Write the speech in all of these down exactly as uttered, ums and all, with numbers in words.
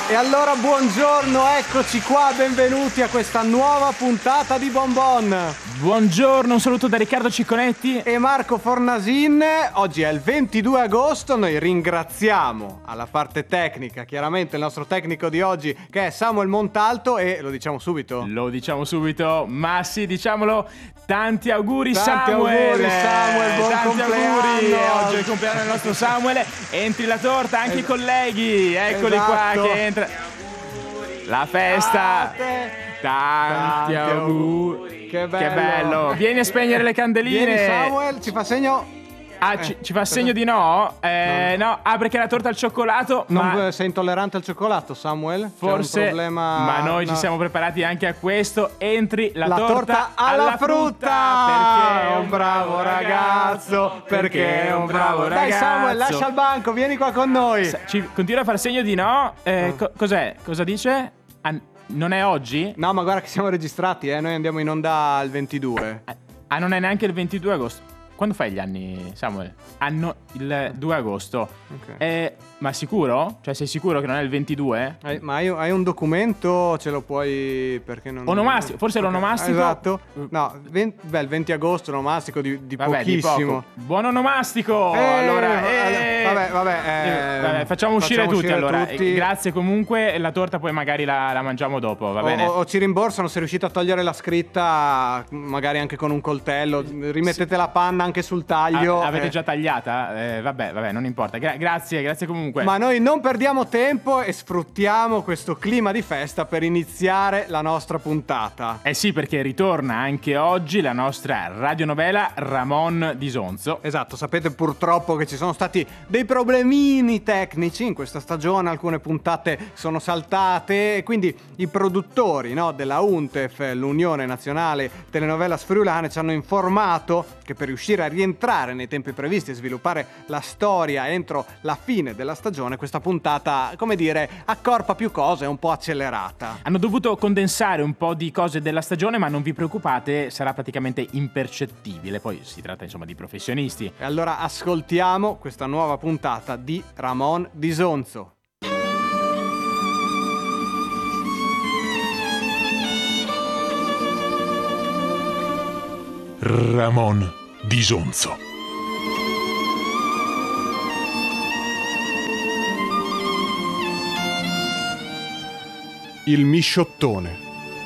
E allora buongiorno, eccoci qua, benvenuti a questa nuova puntata di Bon Bon. Buongiorno, un saluto da Riccardo Cicconetti e Marco Fornasin. Oggi è il ventidue agosto, noi ringraziamo alla parte tecnica, chiaramente il nostro tecnico di oggi che è Samuel Montalto e lo diciamo subito. Lo diciamo subito, ma sì, diciamolo, tanti auguri tanti Samuel. Auguri, Samuel, buon tanti compleanno. auguri, oggi è il compleanno del nostro Samuel, entri la torta, anche i colleghi, eccoli esatto. qua che entra. La festa. Tanti, tanti auguri. Che bello. Che bello. Vieni a spegnere le candeline. Vieni Samuel, ci fa segno. Ah, ci, ci fa segno di no? Eh, no. no. Ah, perché la torta al cioccolato. Non ma... sei intollerante al cioccolato, Samuel? Forse. C'è un problema... Ma noi no. ci siamo preparati anche a questo. Entri la, la torta, torta alla, alla frutta, frutta. Perché è un bravo ragazzo. Perché è un bravo ragazzo. Dai Samuel, lascia il banco, vieni qua con noi. Ci continua a fare segno di no. Eh, co- cos'è? Cosa dice? Ah, non è oggi? No, ma guarda che siamo registrati, eh. Noi andiamo in onda il ventidue. Ah, non è neanche il ventidue agosto. Quando fai gli anni, Samuel? Anno il due agosto. Ok. Eh, ma sicuro? Cioè, sei sicuro che non è il ventidue? Hai, ma hai, hai un documento? Ce lo puoi... Perché non... Onomastico, forse okay. l'onomastico. Esatto. No, venti, beh, il venti agosto onomastico di, di vabbè, pochissimo. di poco. Buon onomastico! Eh, allora, eh, vabbè, vabbè, eh, vabbè, facciamo uscire facciamo tutti uscire allora. tutti. Grazie comunque, la torta poi magari la, la mangiamo dopo, va o, bene? O, o ci rimborsano se riuscite a togliere la scritta, magari anche con un coltello. Rimettete sì. la panna anche sul taglio. A- avete eh. già tagliata? Eh, vabbè, vabbè, non importa. Gra- grazie, grazie comunque. Ma noi non perdiamo tempo e sfruttiamo questo clima di festa per iniziare la nostra puntata. Eh sì, perché ritorna anche oggi la nostra radionovela Ramon di Sonzo. Esatto, sapete purtroppo che ci sono stati dei problemini tecnici in questa stagione, alcune puntate sono saltate e quindi i produttori, no, della UNTEF, l'Unione Nazionale Telenovelas Friulane, ci hanno informato che per riuscire a rientrare nei tempi previsti e sviluppare la storia entro la fine della stagione, questa puntata, come dire, accorpa più cose, è un po' accelerata. Hanno dovuto condensare un po' di cose della stagione, ma non vi preoccupate, sarà praticamente impercettibile. Poi si tratta insomma di professionisti. E allora ascoltiamo questa nuova puntata di Ramon di Sonzo. Ramon di Sonzo. Il misciottone.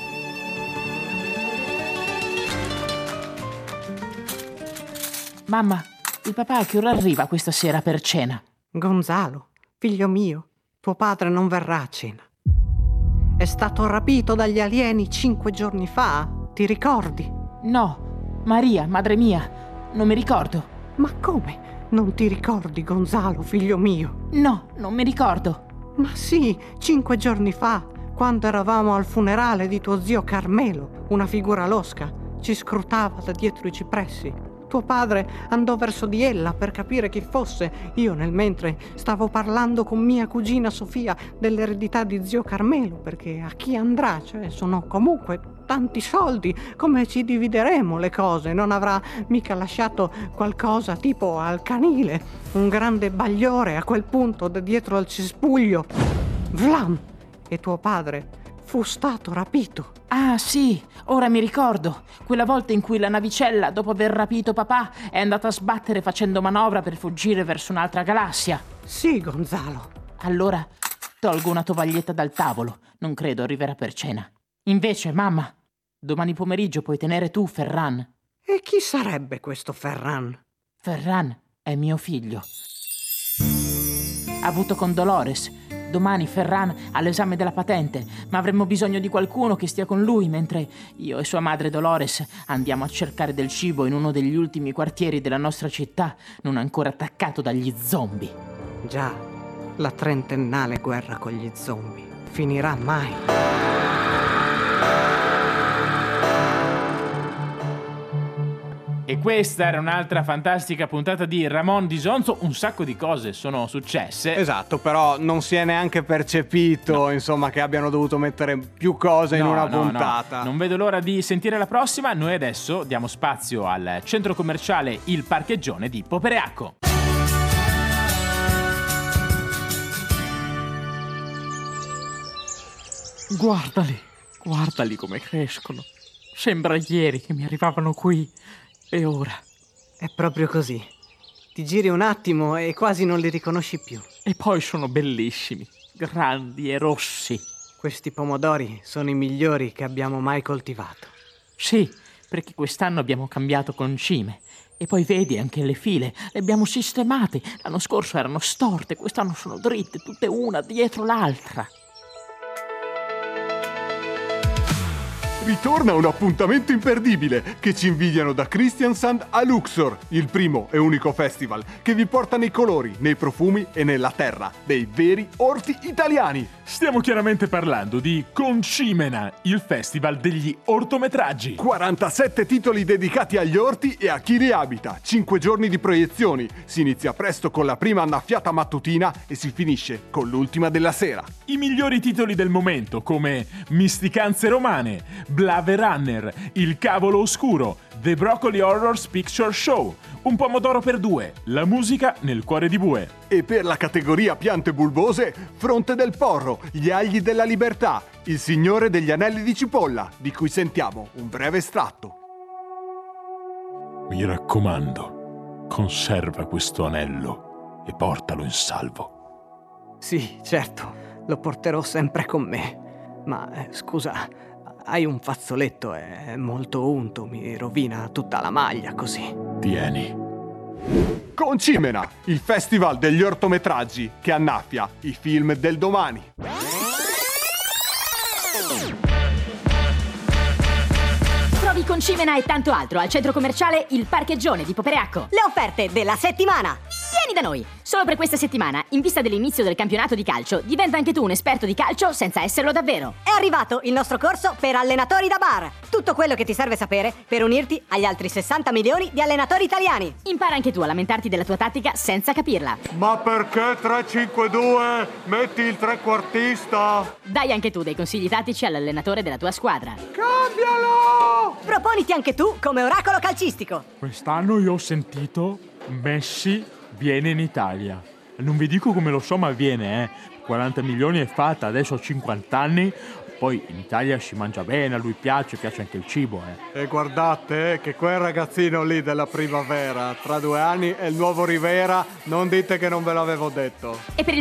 Mamma, il papà a che ora arriva questa sera per cena? Gonzalo, figlio mio, tuo padre non verrà a cena. È stato rapito dagli alieni cinque giorni fa, ti ricordi? No, Maria, madre mia, non mi ricordo. Ma come? Non ti ricordi, Gonzalo, figlio mio? No, non mi ricordo. Ma sì, cinque giorni fa, quando eravamo al funerale di tuo zio Carmelo, una figura losca ci scrutava da dietro i cipressi. Tuo padre andò verso di ella per capire chi fosse. Io nel mentre stavo parlando con mia cugina Sofia dell'eredità di zio Carmelo, perché a chi andrà? Cioè, sono comunque tanti soldi, come ci divideremo le cose? Non avrà mica lasciato qualcosa tipo al canile, un grande bagliore a quel punto da dietro al cespuglio. Vlam! E tuo padre fu stato rapito. Ah sì, ora mi ricordo. Quella volta in cui la navicella, dopo aver rapito papà, è andata a sbattere facendo manovra per fuggire verso un'altra galassia. Sì, Gonzalo. Allora tolgo una tovaglietta dal tavolo. Non credo arriverà per cena. Invece, mamma, domani pomeriggio puoi tenere tu Ferran. E chi sarebbe questo Ferran? Ferran è mio figlio. Ha avuto con Dolores. Domani Ferran ha l'esame della patente, ma avremmo bisogno di qualcuno che stia con lui mentre io e sua madre Dolores andiamo a cercare del cibo in uno degli ultimi quartieri della nostra città, non ancora attaccato dagli zombie. Già, la trentennale guerra con gli zombie finirà mai. E questa era un'altra fantastica puntata di Ramon di Sonzo. Un sacco di cose sono successe. Esatto, però non si è neanche percepito, no. insomma, che abbiano dovuto mettere più cose no, in una no, puntata. No. Non vedo l'ora di sentire la prossima. Noi adesso diamo spazio al centro commerciale Il Parcheggione di Popereacco. Guardali, guardali come crescono. Sembra ieri che mi arrivavano qui e ora. È proprio così. Ti giri un attimo e quasi non li riconosci più. E poi sono bellissimi, grandi e rossi. Questi pomodori sono i migliori che abbiamo mai coltivato. Sì, perché quest'anno abbiamo cambiato concime. E poi vedi anche le file, le abbiamo sistemate. L'anno scorso erano storte, quest'anno sono dritte, tutte una dietro l'altra. Ritorna un appuntamento imperdibile che ci invidiano da Kristiansand a Luxor, il primo e unico festival che vi porta nei colori, nei profumi e nella terra dei veri orti italiani. Stiamo chiaramente parlando di Concimena, il festival degli ortometraggi. quarantasette titoli dedicati agli orti e a chi li abita, cinque giorni di proiezioni. Si inizia presto con la prima annaffiata mattutina e si finisce con l'ultima della sera. I migliori titoli del momento come Misticanze Romane, Blade Runner, Il Cavolo Oscuro, The Broccoli Horrors Picture Show, Un pomodoro per due, la musica nel cuore di bue. E per la categoria piante bulbose, Fronte del Porro, Gli agli della libertà, Il Signore degli anelli di cipolla, di cui sentiamo un breve estratto. Mi raccomando, conserva questo anello e portalo in salvo. Sì, certo, lo porterò sempre con me. Ma eh, scusa, hai un fazzoletto, è molto unto, mi rovina tutta la maglia così. Tieni. Concimena, il festival degli ortometraggi che annaffia i film del domani. Trovi Concimena e tanto altro al centro commerciale Il Parcheggione di Popereacco. Le offerte della settimana. Vieni da noi! Solo per questa settimana, in vista dell'inizio del campionato di calcio, diventa anche tu un esperto di calcio senza esserlo davvero. È arrivato il nostro corso per allenatori da bar. Tutto quello che ti serve sapere per unirti agli altri sessanta milioni di allenatori italiani. Impara anche tu a lamentarti della tua tattica senza capirla. Ma perché tre cinque due? Metti il trequartista! Dai anche tu dei consigli tattici all'allenatore della tua squadra. Cambialo! Proponiti anche tu come oracolo calcistico. Quest'anno io ho sentito Messi viene in Italia. Non vi dico come lo so, ma viene, eh. quaranta milioni è fatta, adesso ho cinquanta anni. Poi in Italia si mangia bene, a lui piace, piace anche il cibo, eh. E guardate eh, che quel ragazzino lì della primavera, tra due anni è il nuovo Rivera, non dite che non ve l'avevo detto. E per il